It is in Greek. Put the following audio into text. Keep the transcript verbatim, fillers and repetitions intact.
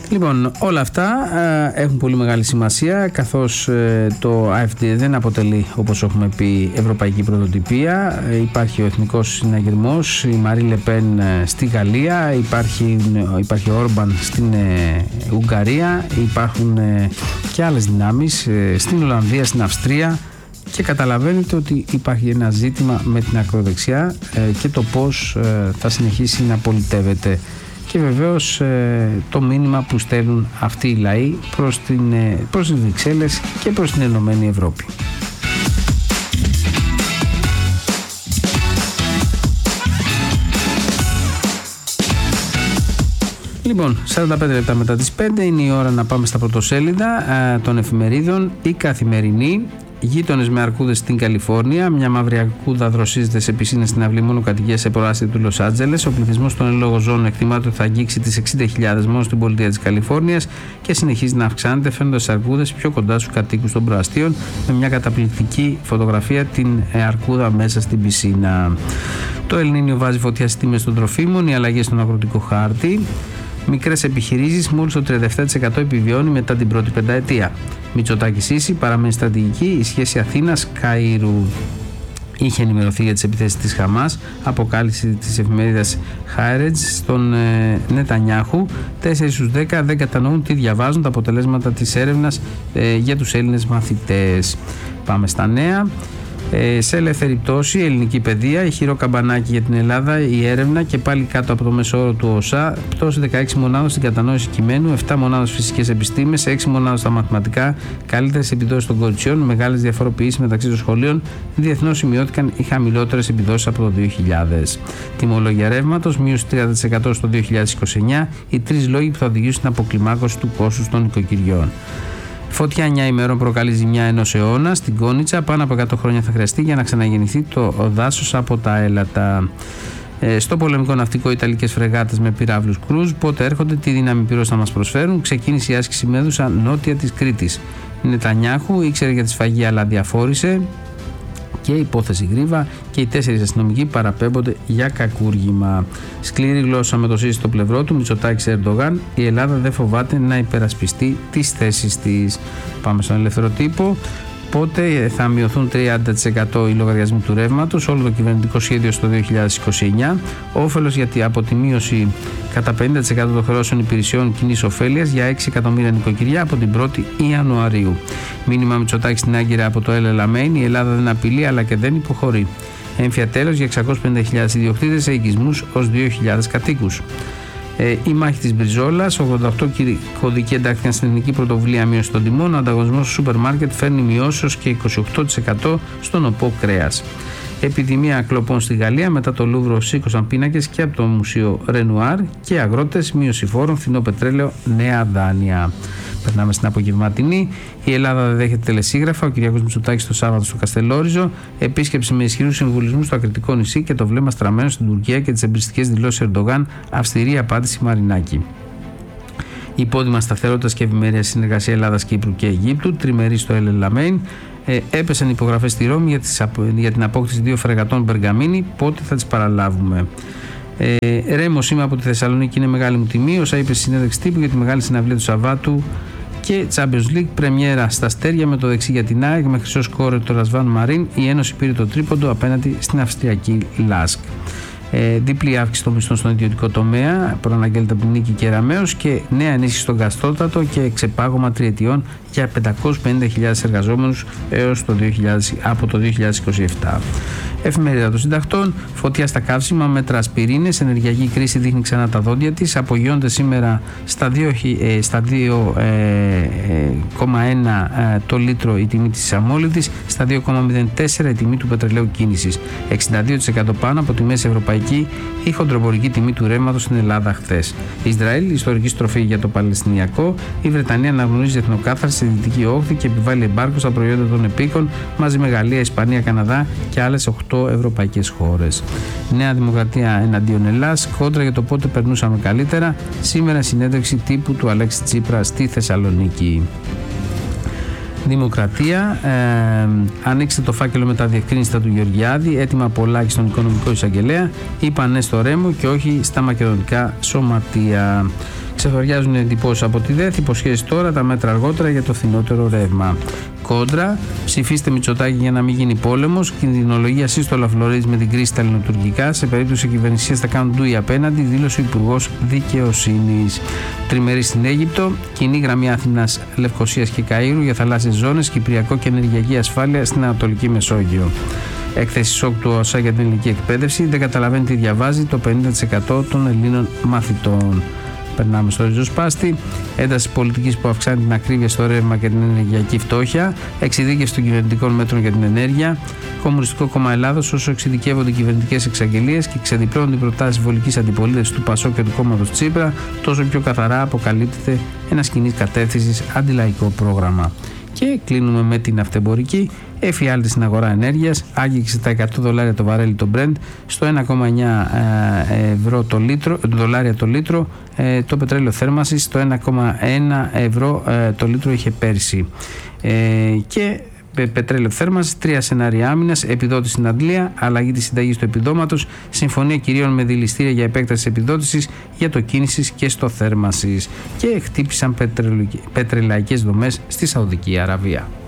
Λοιπόν, όλα αυτά ε, έχουν πολύ μεγάλη σημασία, καθώς ε, το AfD δεν αποτελεί, όπως έχουμε πει, ευρωπαϊκή πρωτοτυπία. Ε, υπάρχει ο εθνικός συναγερμός, η Μαρί Λεπέν ε, στη Γαλλία, υπάρχει, υπάρχει ο Όρμπαν στην ε, Ουγγαρία, υπάρχουν ε, και άλλες δυνάμεις ε, στην Ολλανδία, στην Αυστρία, και καταλαβαίνετε ότι υπάρχει ένα ζήτημα με την ακροδεξιά ε, και το πώς ε, θα συνεχίσει να πολιτεύεται. Και βεβαίως ε, το μήνυμα που στέλνουν αυτοί οι λαοί προς, την, ε, προς τις Βρυξέλλες και προς την Ενωμένη Ευρώπη. Λοιπόν, σαράντα πέντε λεπτά μετά τις πέντε είναι η ώρα να πάμε στα πρωτοσέλιδα ε, των εφημερίδων. Η Καθημερινή. Γείτονες με αρκούδες στην Καλιφόρνια. Μια μαύρη αρκούδα δροσίζεται σε πισίνες στην αυλή μονοκατοικίας σε προάστια του Λος Άντζελες. Ο πληθυσμός των εν λόγω ζώων εκτιμάται ότι θα αγγίξει τις εξήντα χιλιάδες μόνο στην πολιτεία της Καλιφόρνιας και συνεχίζει να αυξάνεται, φαίνοντας τις αρκούδες πιο κοντά στους κατοίκους των προαστίων, με μια καταπληκτική φωτογραφία την αρκούδα μέσα στην πισίνα. Το Ελνίνιο βάζει φωτιά στις τιμές των τροφίμων, οι αλλαγές στον αγροτικό χάρτη. Μικρές επιχειρήσεις, μόλις το τριάντα επτά τοις εκατό επιβιώνει μετά την πρώτη πενταετία. Μητσοτάκης ίση, παραμένει στρατηγική η σχέση Αθήνας-Καΐρου. Είχε ενημερωθεί για τις επιθέσεις της Χαμάς, αποκάλυψη της εφημερίδας Χάιρετζ στον ε, Νετανιάχου. τέσσερις στους δέκα δεν κατανοούν τι διαβάζουν, τα αποτελέσματα της έρευνας ε, για τους Έλληνες μαθητές. Πάμε στα νέα. Ε, σε ελεύθερη πτώση, ελληνική παιδεία, ηχηρό καμπανάκι για την Ελλάδα, η έρευνα και πάλι κάτω από το μέσο όρο του ΟΣΑ. Πτώση δεκαέξι μονάδων στην κατανόηση κειμένου, επτά μονάδες φυσικές επιστήμες, έξι μονάδες στα μαθηματικά, καλύτερες επιδόσεις των κοριτσιών, μεγάλες διαφοροποιήσεις μεταξύ των σχολείων. Διεθνώς σημειώθηκαν οι χαμηλότερες επιδόσεις από το δύο χιλιάδες. Τιμολόγια ρεύματος, μείωση τριάντα τοις εκατό στο δύο χιλιάδες είκοσι εννιά. Οι τρεις λόγοι που θα οδηγήσουν στην αποκλιμάκωση του κόστους των οικοκυριών. Φωτιά εννιά ημερών προκαλεί ζημιά ενός αιώνα στην Κόνιτσα. Πάνω από εκατό χρόνια θα χρειαστεί για να ξαναγεννηθεί το δάσος από τα έλατα. Ε, στο πολεμικό ναυτικό, Ιταλικές φρεγάτες με πυράβλους κρούζ. Πότε έρχονται, τι δύναμη πυρός θα μας προσφέρουν. Ξεκίνησε η άσκηση Μέδουσα νότια της Κρήτης. Νετανιάχου ήξερε για τη σφαγή, αλλά διαφόρησε. Και υπόθεση Γρίβα και οι τέσσερις αστυνομικοί παραπέμπονται για κακούργημα. Σκληρή γλώσσα με το ΣΥΡΙΖΑ στο πλευρό του, Μητσοτάκης Ερντογάν. Η Ελλάδα δεν φοβάται να υπερασπιστεί τις θέσεις της. Πάμε στον ελεύθερο τύπο. Πότε θα μειωθούν τριάντα τοις εκατό οι λογαριασμοί του ρεύματος, όλο το κυβερνητικό σχέδιο στο δύο χιλιάδες είκοσι εννιά. Όφελος γιατί από τη μείωση κατά πενήντα τοις εκατό των χρεώσεων υπηρεσιών κοινής ωφέλειας για έξι εκατομμύρια νοικοκυριά από την πρώτη Ιανουαρίου. Μήνυμα Μητσοτάκη στην Άγκυρα από το Ελ Αλαμέν: η Ελλάδα δεν απειλεί αλλά και δεν υποχωρεί. Έμφυα τέλος για εξακόσιες πενήντα χιλιάδες ιδιοκτήτες σε οικισμούς ως δύο χιλιάδες κατοίκους. Ε, η μάχη της Μπριζόλας, ογδόντα οκτώ κωδικοί εντάχθηκαν στην Εθνική Πρωτοβουλία Μείωση των Τιμών. Ο ανταγωνισμός στο σούπερ μάρκετ φέρνει μειώσεως και είκοσι οκτώ τοις εκατό στον ΟΠΟ κρέας. Επιδημία κλοπών στη Γαλλία, μετά το Λούβρο σήκωσαν πίνακες και από το Μουσείο Ρενουάρ και αγρότες, μείωση φόρων, φθηνό πετρέλαιο, νέα δάνεια. Περνάμε στην απογευματινή. Η Ελλάδα δεν δέχεται τελεσίγραφα. Ο Κυριάκος Μητσοτάκης το Σάββατο στο Καστελόριζο. Επίσκεψη με ισχυρούς συμβουλισμούς στο Ακριτικό νησί και το βλέμμα στραμμένο στην Τουρκία και τις εμπριστικές δηλώσεις Ερντογάν. Αυστηρή απάντηση Μαρινάκη. Υπόδειγμα σταθερότητας και ευημερίας συνεργασία Ελλάδας, Κύπρου και Αιγύπτου. Τριμερή στο Ελ Αλαμέν. Ε, έπεσαν υπογραφές στη Ρώμη για, τις, για την απόκτηση δύο φρεγατών Μπεργαμίνη. Πότε θα τις παραλάβουμε. Ε, Ρέμο είμαι από τη Θεσσαλονίκη, είναι μεγάλη μου τιμή. Όσα είπε στη συνέντευξη τύπου για τη μεγάλη συναυλία του Σαββάτου και Champions League, πρεμιέρα στα αστέρια με το δεξί για την ΑΕΚ, με χρυσό σκόρερ το Ρασβάν Μαρίν. Η Ένωση πήρε το τρίποντο απέναντι στην Αυστριακή Λάσκ. Ε, διπλή αύξηση των μισθών στον ιδιωτικό τομέα, προαναγγέλλεται από την Νίκη Κεραμέως, και νέα ενίσχυση στον Καστρότατο και ξεπάγωμα τριετιών για πεντακόσιες πενήντα χιλιάδες εργαζόμενους έως το δύο χιλιάδες, από το δύο χιλιάδες είκοσι επτά. Εφημερίδα των Συντακτών, φωτιά στα καύσιμα, μέτρα ασπιρίνες, ενεργειακή κρίση δείχνει ξανά τα δόντια της, απογειώνται σήμερα στα δύο κόμμα ένα το λίτρο η τιμή της αμμόλυτης, στα δύο κόμμα μηδέν τέσσερα η τιμή του πετρελαίου κίνησης, εξήντα δύο τοις εκατό πάνω από τη μέση ευρωπαϊκή ή χοντροεμπορική τιμή του ρεύματος στην Ελλάδα χθες. Ισραήλ, ιστορική στροφή για το Παλαιστινιακό. Η Βρετανία αναγνωρίζει εθνοκάθαρση στη Δυτική Όχθη και επιβάλλει εμπάργκο στα προϊόντα των επίκων μαζί με Γαλλία, Ισπανία, Καναδά και άλλες οκτώ ευρωπαϊκές χώρες. Νέα Δημοκρατία εναντίον Ελλάς, κόντρα για το πότε περνούσαμε καλύτερα. Σήμερα συνέντευξη τύπου του Αλέξη Τσίπρα στη Θεσσαλονίκη. Δημοκρατία, ε, ανοίξτε το φάκελο με τα διευκρίνηστα του Γεωργιάδη, έτοιμα Πολάκη στον οικονομικό εισαγγελέα, είπαν ναι στο Ρέμο και όχι στα μακεδονικά σωματεία. Ξεθοριάζουν εντυπώσεις από τη ΔΕΘ, υποσχέσεις τώρα, τα μέτρα αργότερα για το φθηνότερο ρεύμα. Κόντρα, ψηφίστε Μητσοτάκη για να μην γίνει πόλεμος. Κινδυνολογία σύστολα Φλωρίδης με την κρίση στα ελληνοτουρκικά. Σε περίπτωση κυβερνησίας θα κάνουν ντουι απέναντι, δήλωσε ο Υπουργός Δικαιοσύνης. Τριμερή στην Αίγυπτο, κοινή γραμμή Αθήνας, Λευκωσίας και Καΐρου για θαλάσσιες ζώνες, Κυπριακό και ενεργειακή ασφάλεια στην Ανατολική Μεσόγειο. Έκθεση σοκ του ΟΣΑ για την ελληνική εκπαίδευση. Δεν καταλαβαίνει τι διαβάζει το πενήντα τοις εκατό των Ελλήνων μαθητών. Περνάμε στο ριζοσπάστη. Ένταση πολιτικής που αυξάνει την ακρίβεια στο ρεύμα και την ενεργειακή φτώχεια. Εξειδίκευση των κυβερνητικών μέτρων για την ενέργεια. Κομμουνιστικό Κόμμα Ελλάδος, όσο εξειδικεύονται οι κυβερνητικές εξαγγελίες και ξεδιπλώνουν οι προτάσεις βολικής αντιπολίτευσης του ΠΑΣΟΚ και του κόμματος Τσίπρα, τόσο πιο καθαρά αποκαλύπτεται ένα κοινής κατεύθυνσης αντιλαϊκό πρόγραμμα. Και κλείνουμε με την αυτεμπορική. Εφιάλτη στην αγορά ενέργειας, άγγιξε τα εκατό δολάρια το βαρέλι το Brent, στο ένα κόμμα εννιά ευρώ το λίτρο, δολάρια το λίτρο, το πετρέλαιο θέρμανσης στο ένα κόμμα ένα ευρώ το λίτρο είχε πέρσι. Και πετρέλαιο θέρμανσης, τρία σενάρια άμυνας, επιδότηση στην Αντλία, αλλαγή της συνταγής του επιδόματος, συμφωνία κυρίων με δηληστήρια για επέκταση επιδότησης για το κίνησης και στο θέρμανσης. Και χτύπησαν πετρελαϊκές δομές στη Σαουδική Αραβία.